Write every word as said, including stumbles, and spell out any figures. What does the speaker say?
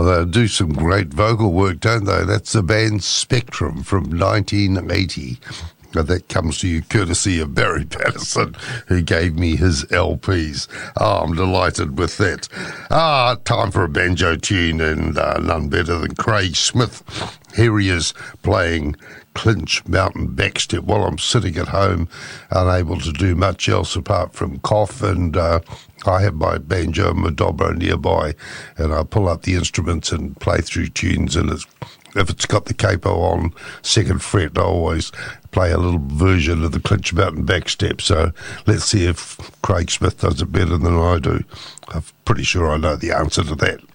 they do some great vocal work, don't they? That's the band Spectrum from nineteen eighty. Now that comes to you courtesy of Barry Patterson, who gave me his L Ps. Oh, I'm delighted with that. Ah, time for a banjo tune, and uh, none better than Craig Smith. Here he is playing Clinch Mountain Backstep while I'm sitting at home, unable to do much else apart from cough, and uh, I have my banjo and my dobro nearby, and I pull up the instruments and play through tunes, and it's, if it's got the capo on second fret, I always play a little version of the Clinch Mountain Backstep. So let's see if Craig Smith does it better than I do. I'm pretty sure I know the answer to that.